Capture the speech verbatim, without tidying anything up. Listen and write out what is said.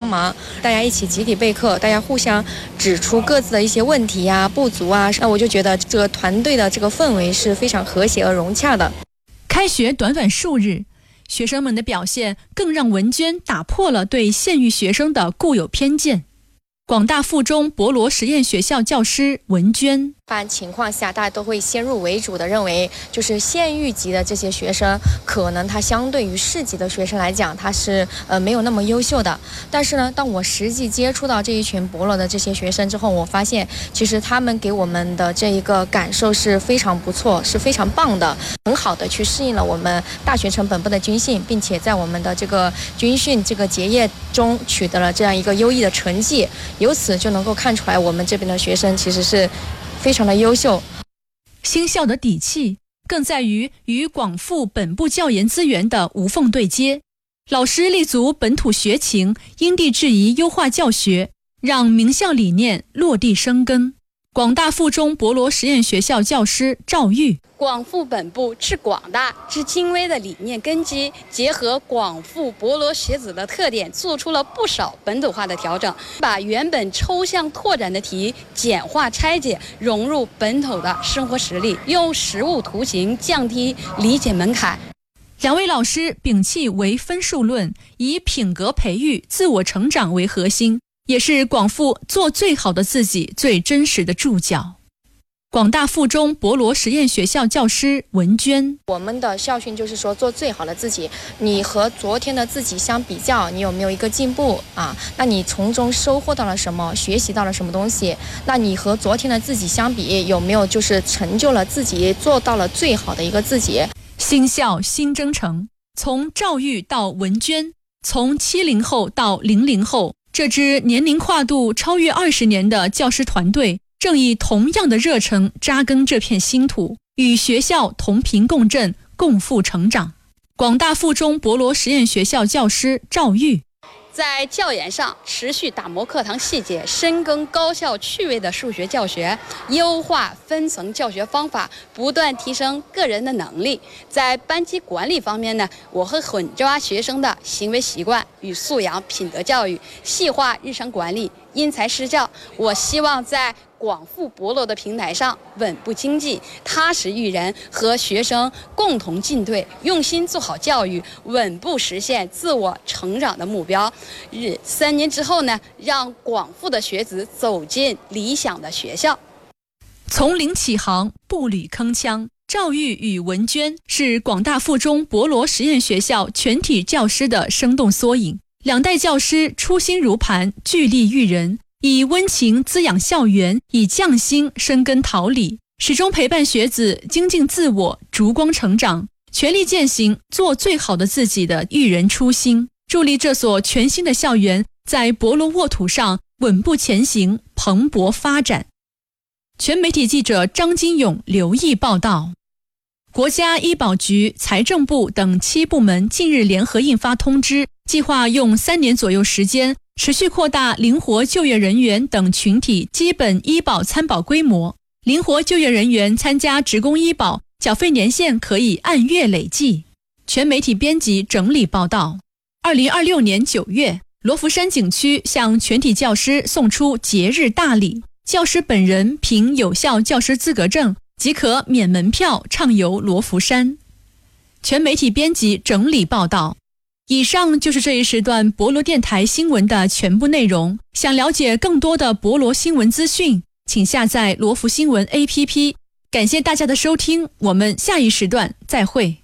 忙，大家一起集体备课，大家互相指出各自的一些问题呀、不足啊，那我就觉得这个团队的这个氛围是非常和谐而融洽的。 开学短短数日，学生们的表现更让文娟打破了对县域学生的固有偏见。广大附中博罗实验学校教师文娟， 一般情况下，大家都会先入为主的认为，就是县域级的这些学生，可能他相对于市级的学生来讲，他是呃没有那么优秀的。但是呢，当我实际接触到这一群博罗的这些学生之后，我发现其实他们给我们的这一个感受是非常不错，是非常棒的，很好的去适应了我们大学城本部的军训，并且在我们的这个军训这个结业中取得了这样一个优异的成绩。由此就能够看出来，我们这边的学生其实是非常的优秀。 新校的底气更在于与广附本部教研资源的无缝对接，老师立足本土学情，因地制宜优化教学，让名校理念落地生根。广大附中博罗实验学校教师赵玉， 广附本部治广大治精微的理念根基，结合广附博罗学子的特点，做出了不少本土化的调整，把原本抽象拓展的题简化拆解，融入本土的生活实例，用实物图形降低理解门槛。 两位老师摒弃唯分数论，以品格培育、自我成长为核心，也是广附做最好的自己最真实的注脚。广大附中博罗实验学校教师文娟， 我们的校训就是说做最好的自己，你和昨天的自己相比较，你有没有一个进步啊？那你从中收获到了什么，学习到了什么东西？那你和昨天的自己相比，有没有就是成就了自己，做到了最好的一个自己？ 新校新征程，从赵玉到文娟，从七零后到零零后，这支年龄跨度超越二十年的教师团队，正以同样的热忱扎根这片新土，与学校同频共振，共赴成长。广大附中博罗实验学校教师赵玉， 在教研上持续打磨课堂细节，深耕高效趣味的数学教学，优化分层教学方法，不断提升个人的能力。在班级管理方面呢，我会狠抓学生的行为习惯与素养品德教育，细化日常管理，因材施教。我希望在广附博罗的平台上稳步经济，踏实育人，和学生共同进退，用心做好教育，稳步实现自我成长的目标。日三年之后呢，让广附的学子走进理想的学校。 从零起航，步履铿锵。赵玉与文娟是广大附中博罗实验学校全体教师的生动缩影。两代教师初心如磐，聚力育人，以温情滋养校园，以匠心深耕桃李，始终陪伴学子精进自我，烛光成长，全力践行做最好的自己的育人初心，助力这所全新的校园在博罗沃土上稳步前行，蓬勃发展。全媒体记者张金勇留意报道。国家医保局、财政部等七部门近日联合印发通知，计划用三年左右时间，持续扩大灵活就业人员等群体基本医保参保规模。灵活就业人员参加职工医保，缴费年限可以按月累计。全媒体编辑整理报道。二零二六年九月，罗浮山景区向全体教师送出节日大礼，教师本人凭有效教师资格证即可免门票畅游罗浮山。全媒体编辑整理报道。以上就是这一时段博罗电台新闻的全部内容。想了解更多的博罗新闻资讯，请下载罗浮新闻 A P P。感谢大家的收听，我们下一时段再会。